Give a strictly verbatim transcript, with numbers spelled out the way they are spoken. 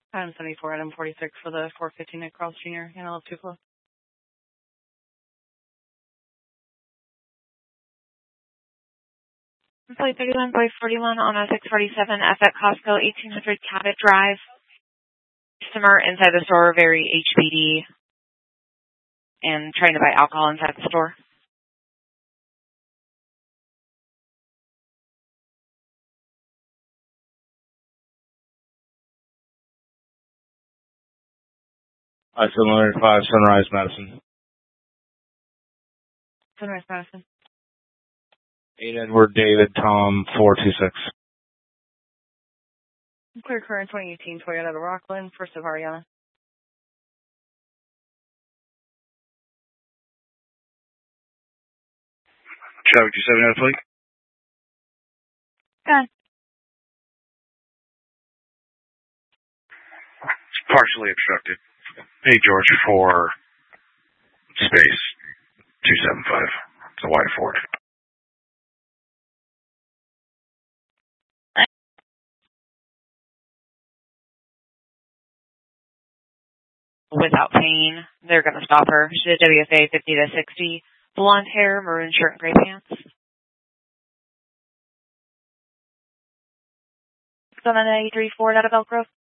Item seventy-four, item forty-six for the four fifteen Nick Cross Junior Handle of Tupelo. Employee thirty-one, boy forty-one on a six forty-seven F at Costco, eighteen hundred Cabot Drive. Customer inside the store, very H B D, and trying to buy alcohol inside the store. I seven five Sunrise Madison. Sunrise Madison. eight Edward David Tom four two six. Clear current twenty eighteen Toyota Rockland, first of Ariana. Traffic two seven out of plate. Good. It's partially obstructed. Hey, George, for space two seven five. It's a wide Ford. Without pain, they're going to stop her. She did W F A fifty to sixty. Blonde hair, maroon shirt, and gray pants. It's on an eighty-three Ford out of Elk Grove.